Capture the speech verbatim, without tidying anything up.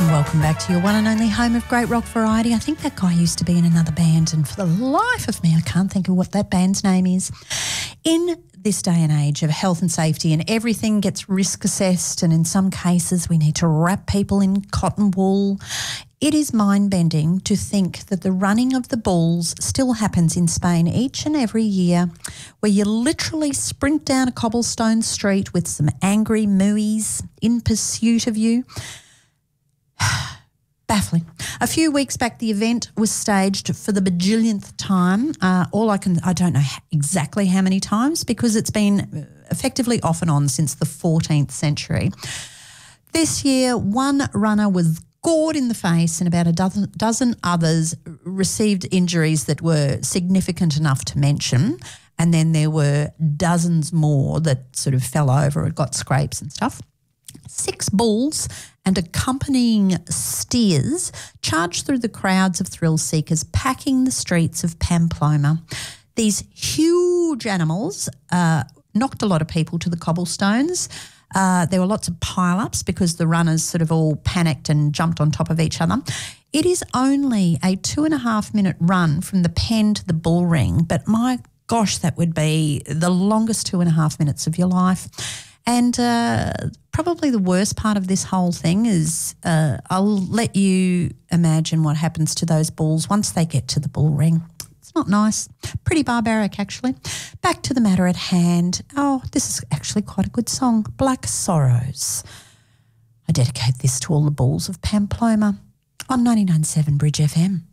Welcome back to your one and only home of great rock variety. I think that guy used to be in another band, and for the life of me, I can't think of what that band's name is. In this day and age of health and safety, and everything gets risk assessed, and in some cases we need to wrap people in cotton wool, it is mind-bending to think that the running of the bulls still happens in Spain each and every year, where you literally sprint down a cobblestone street with some angry mooies in pursuit of you. Baffling. A few weeks back, the event was staged for the bajillionth time. Uh, all I can, I don't know exactly how many times, because it's been effectively off and on since the fourteenth century. This year, one runner was gored in the face, and about a dozen, dozen others received injuries that were significant enough to mention. And then there were dozens more that sort of fell over and got scrapes and stuff. Six bulls and accompanying steers charged through the crowds of thrill seekers packing the streets of Pamplona. These huge animals uh, knocked a lot of people to the cobblestones. Uh, there were lots of pile-ups because the runners sort of all panicked and jumped on top of each other. It is only a two and a half minute run from the pen to the bull ring, but my gosh, that would be the longest two and a half minutes of your life. And uh, probably the worst part of this whole thing is uh, I'll let you imagine what happens to those bulls once they get to the bull ring. It's not nice. Pretty barbaric, actually. Back to the matter at hand. Oh, this is actually quite a good song, Black Sorrows. I dedicate this to all the bulls of Pamplona on ninety-nine point seven Bridge F M.